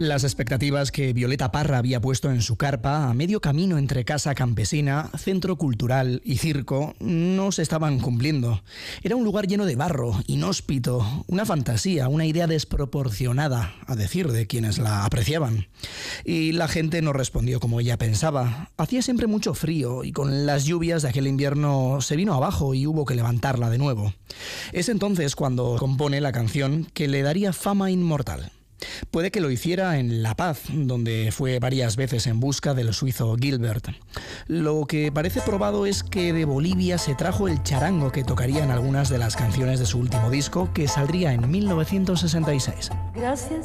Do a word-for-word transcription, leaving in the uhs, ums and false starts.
Las expectativas que Violeta Parra había puesto en su carpa, a medio camino entre casa campesina, centro cultural y circo, no se estaban cumpliendo. Era un lugar lleno de barro, inhóspito, una fantasía, una idea desproporcionada, a decir de quienes la apreciaban. Y la gente no respondió como ella pensaba. Hacía siempre mucho frío y con las lluvias de aquel invierno se vino abajo y hubo que levantarla de nuevo. Es entonces cuando compone la canción que le daría fama inmortal. Puede que lo hiciera en La Paz, donde fue varias veces en busca del suizo Gilbert. Lo que parece probado es que de Bolivia se trajo el charango que tocaría en algunas de las canciones de su último disco, que saldría en mil novecientos sesenta y seis. Gracias.